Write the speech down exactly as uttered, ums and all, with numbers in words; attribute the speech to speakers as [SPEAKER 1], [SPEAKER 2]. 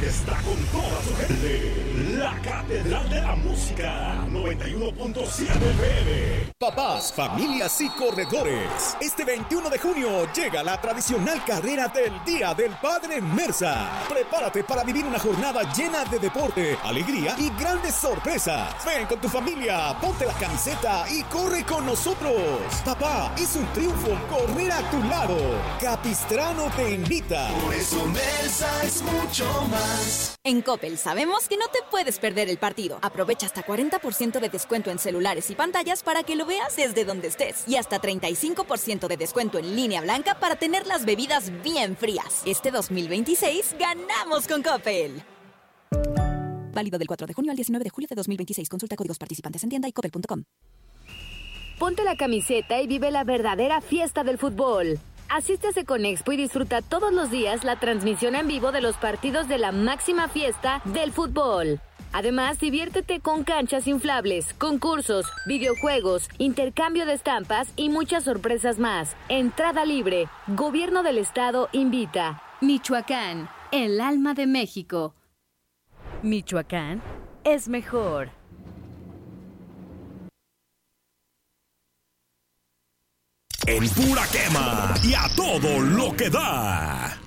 [SPEAKER 1] está con toda su gente. La Catedral de la Música, noventa y uno punto siete F M.
[SPEAKER 2] Papás, familias y corredores. Este veintiuno de junio llega la tradicional carrera del Día del Padre Mersa. Prepárate para vivir una jornada llena de deporte, alegría y grandes sorpresas. Ven con tu familia, ponte la camiseta y corre con nosotros. Papá, es un triunfo correr a tu lado. Capistrano te invita.
[SPEAKER 3] Por eso Mersa es mucho más.
[SPEAKER 4] En Coppel sabemos que no te puedes perder el partido. Aprovecha hasta cuarenta por ciento de descuento en celulares y pantallas para que lo veas desde donde estés. Y hasta treinta y cinco por ciento de descuento en línea blanca para tener las bebidas bien frías. Este dos mil veintiséis ganamos con Coppel. Válido del cuatro de junio al diecinueve de julio de dos mil veintiséis. Consulta códigos participantes en tienda y coppel punto com.
[SPEAKER 5] Ponte la camiseta y vive la verdadera fiesta del fútbol. Asiste a Seconexpo y disfruta todos los días la transmisión en vivo de los partidos de la máxima fiesta del fútbol. Además, diviértete con canchas inflables, concursos, videojuegos, intercambio de estampas y muchas sorpresas más. Entrada libre. Gobierno del Estado invita.
[SPEAKER 6] Michoacán, el alma de México. Michoacán es mejor.
[SPEAKER 1] En pura quema y a todo lo que da.